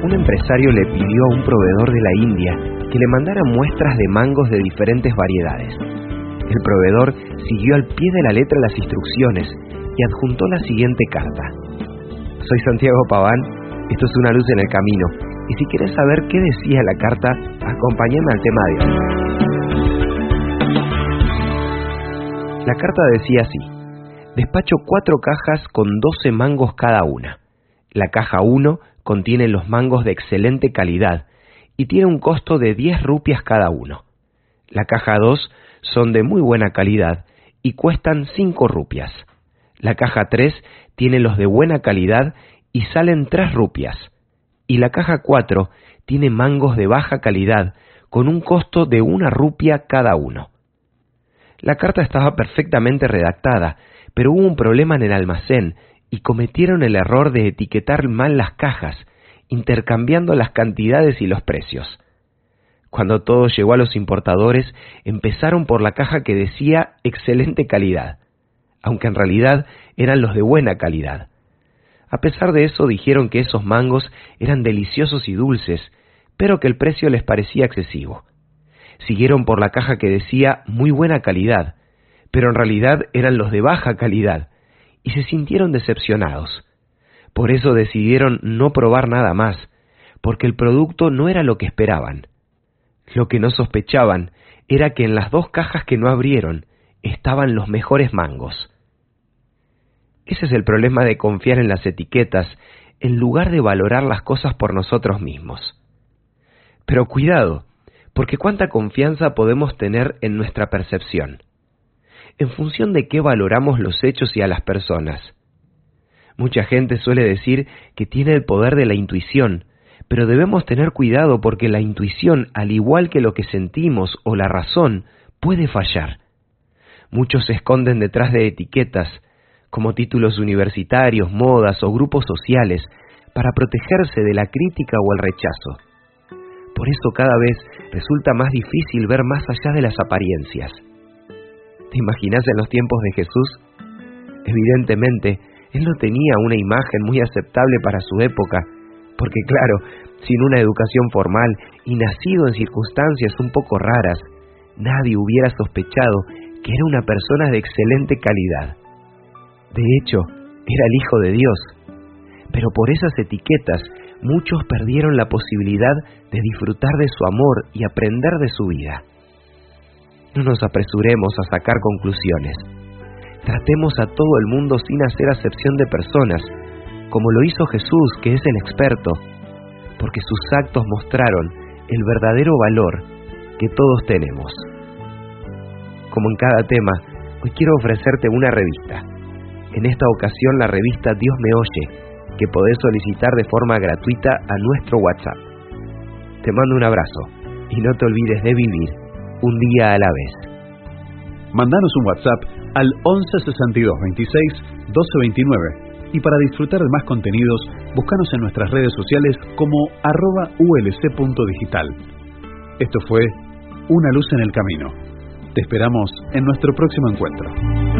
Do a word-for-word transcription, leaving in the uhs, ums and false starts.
un empresario le pidió a un proveedor de la India que le mandara muestras de mangos de diferentes variedades. El proveedor siguió al pie de la letra las instrucciones y adjuntó la siguiente carta. Soy Santiago Paván, esto es Una Luz en el Camino, y si quieres saber qué decía la carta, acompáñame al tema de hoy. La carta decía así: despacho cuatro cajas con doce mangos cada una. La caja uno contiene los mangos de excelente calidad y tiene un costo de diez rupias cada uno. La caja dos son de muy buena calidad y cuestan cinco rupias. La caja tres tiene los de buena calidad y salen tres rupias. Y la caja cuatro tiene mangos de baja calidad con un costo de una rupia cada uno. La carta estaba perfectamente redactada, pero hubo un problema en el almacén y cometieron el error de etiquetar mal las cajas, intercambiando las cantidades y los precios. Cuando todo llegó a los importadores, empezaron por la caja que decía excelente calidad, aunque en realidad eran los de buena calidad. A pesar de eso, dijeron que esos mangos eran deliciosos y dulces, pero que el precio les parecía excesivo. Siguieron por la caja que decía muy buena calidad, pero en realidad eran los de baja calidad, y se sintieron decepcionados. Por eso decidieron no probar nada más, porque el producto no era lo que esperaban. Lo que no sospechaban era que en las dos cajas que no abrieron estaban los mejores mangos. Ese es el problema de confiar en las etiquetas en lugar de valorar las cosas por nosotros mismos. Pero cuidado, porque cuánta confianza podemos tener en nuestra percepción. ¿En función de qué valoramos los hechos y a las personas? Mucha gente suele decir que tiene el poder de la intuición, pero debemos tener cuidado porque la intuición, al igual que lo que sentimos o la razón, puede fallar. Muchos se esconden detrás de etiquetas, como títulos universitarios, modas o grupos sociales, para protegerse de la crítica o el rechazo. Por eso cada vez resulta más difícil ver más allá de las apariencias. ¿Te imaginas en los tiempos de Jesús? Evidentemente, él no tenía una imagen muy aceptable para su época, porque claro, sin una educación formal y nacido en circunstancias un poco raras, nadie hubiera sospechado que era una persona de excelente calidad. De hecho, era el Hijo de Dios. Pero por esas etiquetas, muchos perdieron la posibilidad de disfrutar de su amor y aprender de su vida. No nos apresuremos a sacar conclusiones. Tratemos a todo el mundo sin hacer acepción de personas, como lo hizo Jesús, que es el experto, porque sus actos mostraron el verdadero valor que todos tenemos. Como en cada tema, hoy quiero ofrecerte una revista. En esta ocasión la revista Dios me oye, que podés solicitar de forma gratuita a nuestro WhatsApp. Te mando un abrazo y no te olvides de vivir un día a la vez. Mandanos un WhatsApp al once sesenta y dos veintiséis doce veintinueve y para disfrutar de más contenidos, búscanos en nuestras redes sociales como arroba ulc.digital. Esto fue Una Luz en el Camino. Te esperamos en nuestro próximo encuentro.